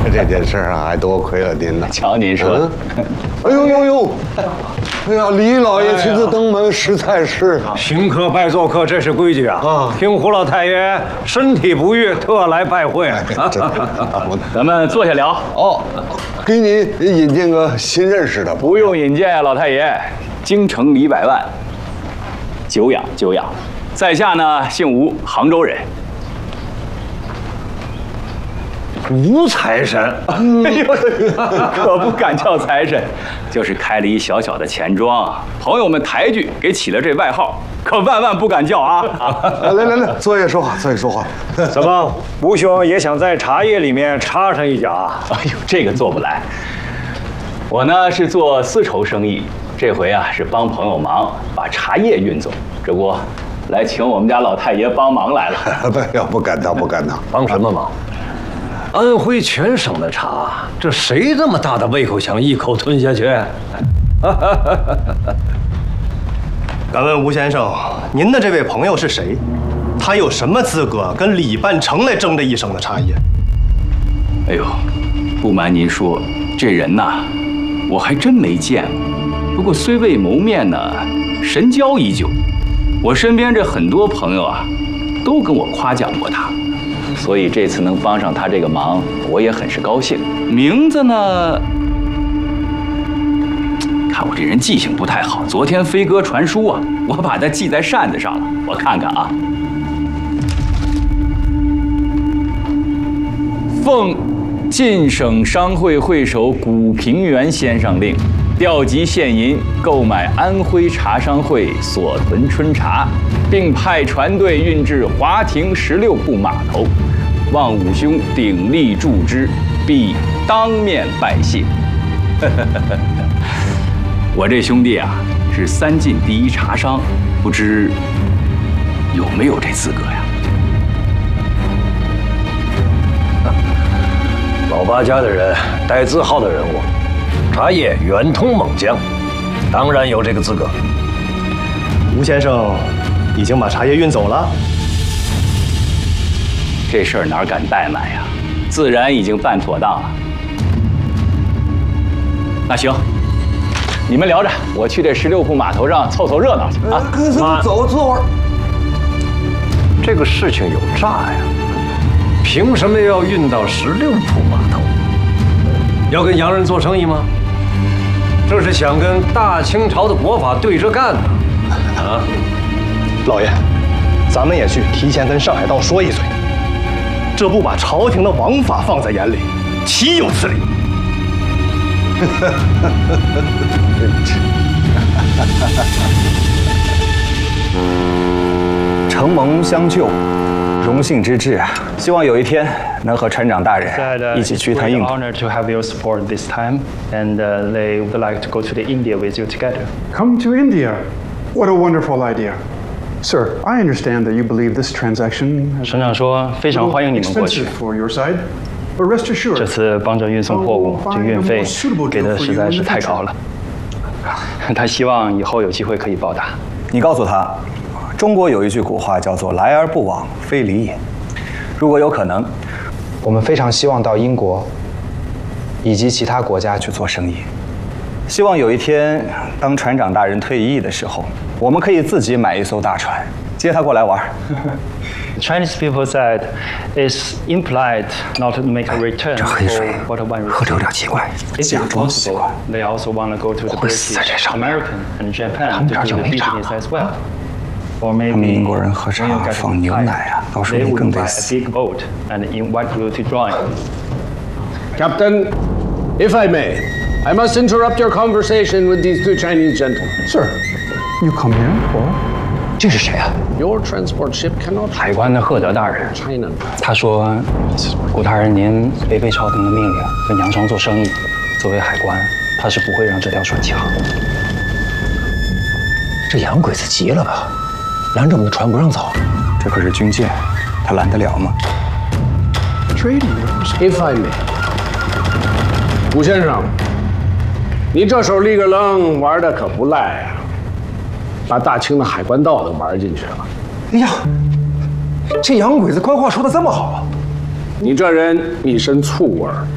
这件事啊，还多亏了您呢。 瞧您说， 哎呦呦呦，哎呀，李老爷亲自登门，实在是行客拜做客，这是规矩啊！听胡老太爷身体不愈，特来拜会。 咱们坐下聊。 哦，给你引荐个新认识的。 不用引荐，老太爷，京城李百万，久仰久仰。在下呢，姓吴，杭州人。 吴财神， 哎呦，可不敢叫财神，就是开了一小小的钱庄，朋友们抬举，给起了这外号，可万万不敢叫啊！ 来，坐下说话，坐下说话。 怎么，吴兄也想在茶叶里面插上一脚？ 哎呦，这个做不来。我呢是做丝绸生意，这回啊是帮朋友忙，把茶叶运走，这不来请我们家老太爷帮忙来了。 不敢当，不敢当。 帮什么忙？安徽全省的茶，这谁这么大的胃口想一口吞下去？ 敢问吴先生，您的这位朋友是谁？他有什么资格跟李半城来争这一省的茶叶？ 哎呦，不瞒您说，这人呐，我还真没见过。不过虽未谋面呢，神交依旧。我身边这很多朋友啊，都跟我夸奖过他。所以这次能帮上他这个忙，我也很是高兴。名字呢，看我这人记性不太好，昨天飞鸽传书啊，我把它记在扇子上了。我看看啊，奉晋省商会会首古平原先生令，调集现银购买安徽茶商会所囤春茶，并派船队运至华亭16铺码头。望五兄鼎力助之，必当面拜谢。我这兄弟啊，是3晋第一茶商，不知有没有这资格呀？ 老八家的人，带字号的人物，茶叶远通猛江，当然有这个资格。 吴先生已经把茶叶运走了。 这事儿哪敢怠慢呀？自然已经办妥当了。那行，你们聊着，我去这16铺码头上凑凑热闹去啊！ 哥，走，坐会儿。 这个事情有诈呀！凭什么要运到16铺码头？要跟洋人做生意吗？这是想跟大清朝的国法对着干呢！啊， 老爷，咱们也去提前跟上海道说一嘴。这不把朝廷的王法放在眼里，岂有此理！ 承蒙相救，荣幸之至啊！希望有一天能和船长大人一起去趟印度。 Honored to have your support this time, and they would like to go to the India with you together. Come to India. What a wonderful idea. Sir, I understand that you believe this transaction has 省长说非常欢迎你们过去。 expensive for your side, but rest 这 assured, 次帮着运送货物，这运费给的实在是太高了。他希望以后有机会可以报答。 你告诉他，中国有一句古话叫做“来而不往非礼也”。如果有可能， 我们非常希望到英国以及其他国家去做生意。 希望有一天，当船长大人退役的时候，我们可以自己买一艘大船，接他过来玩。 Chinese people said it's implied not to make a return 这黑水 for what one 喝着有点奇怪， It's 假装习 impossible. 惯。 They also want to go to the 会死在 British, 这上面。 American, and Japan 他们 to 这儿 do 就 the 没茶 business as well. Or 他们 maybe 英国人喝茶 when you get 放牛奶啊，到时候 they 你 would 更 buy 得 a 死。 big boat and invite you to join. Captain, if I may, I must interrupt your conversation with these two Chinese gentlemen. Sir, you come here for? 这是谁啊？ Your transport ship cannot 海关的赫德大人。 China. 他说，古大人您违背朝廷的命令，跟洋商做生意，作为海关，他是不会让这条船起航的。 这洋鬼子急了吧？拦着我们的船不让走。 这可是军舰，他拦得了吗 Trading rooms. If I may. 吴先生，你这手立个楞玩的可不赖啊，把大清的海关道都玩进去了。 哎呀，这洋鬼子官话说的这么好啊！ 你这人一身醋味儿，